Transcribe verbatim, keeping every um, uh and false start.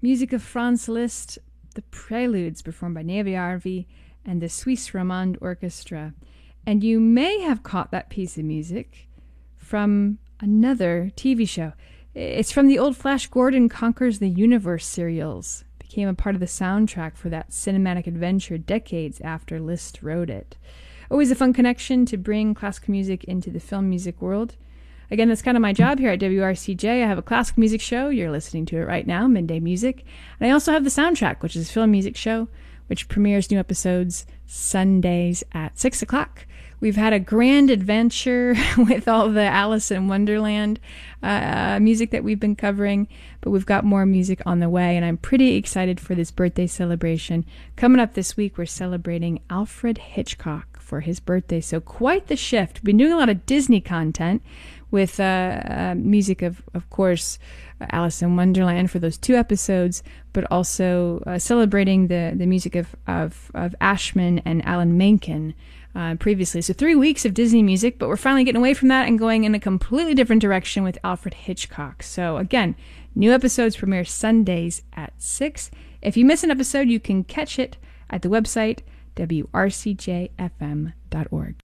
Music of Franz Liszt, the Preludes performed by Neva Arvi and the Suisse Romande Orchestra. And you may have caught that piece of music from another T V show. It's from the old Flash Gordon Conquers the Universe serials. It became a part of the soundtrack for that cinematic adventure decades after Liszt wrote it. Always a fun connection to bring classical music into the film music world. Again, that's kind of my job here at W R C J. I have a classical music show. You're listening to it right now, Midday Music. And I also have the soundtrack, which is a film music show, which premieres new episodes Sundays at six o'clock. We've had a grand adventure with all the Alice in Wonderland uh, music that we've been covering, but we've got more music on the way, and I'm pretty excited for this birthday celebration. Coming up this week, we're celebrating Alfred Hitchcock for his birthday, so quite the shift. We've been doing a lot of Disney content with uh, uh, music of, of course, uh, Alice in Wonderland for those two episodes, but also uh, celebrating the, the music of, of, of Ashman and Alan Menken uh, previously. So three weeks of Disney music, but we're finally getting away from that and going in a completely different direction with Alfred Hitchcock. So again, new episodes premiere Sundays at six. If you miss an episode, you can catch it at the website w r c j f m dot org.